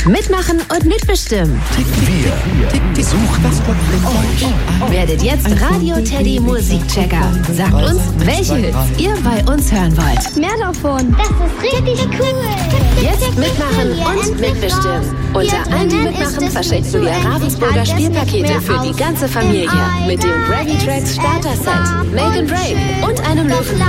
Mitmachen und mitbestimmen. Wir suchen euch. Werdet jetzt Radio Teddy Musikchecker. Sagt uns, welche Hits ihr bei uns hören wollt. Mehr davon. Das ist richtig cool. Jetzt mitmachen und mitbestimmen. Unter allen, die mitmachen, verschenken wir Ravensburger Spielpakete für die ganze Familie. Mit dem Gravy Tracks Starter Set, Make and Break und einem Löwen.